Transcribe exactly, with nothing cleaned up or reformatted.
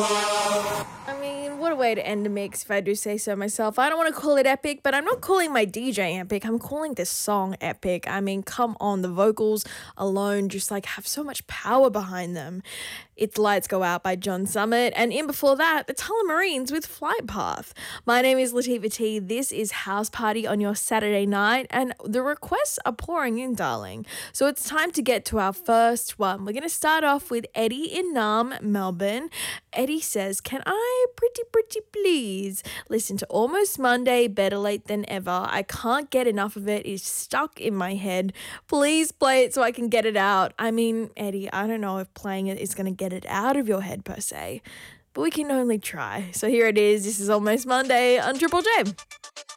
I mean, what a way to end a mix if I do say so myself. I don't want to call it epic, but I'm not calling my D J epic. I'm calling this song epic. I mean, come on, the vocals alone just like have so much power behind them. It's Lights Go Out by John Summit, and in before that, the Tullamarines with Flight Path. My name is Latifah T. This is House Party on your Saturday night, and the requests are pouring in, darling. So it's time to get to our first one. We're going to start off with Eddie in Naarm, Melbourne. Eddie says, can I pretty, pretty please listen to Almost Monday, Better Late Than Ever? I can't get enough of it. It's stuck in my head. Please play it so I can get it out. I mean, Eddie, I don't know if playing it is going to get it out of your head per se, but we can only try. So here it is. This is Almost Monday on Triple J.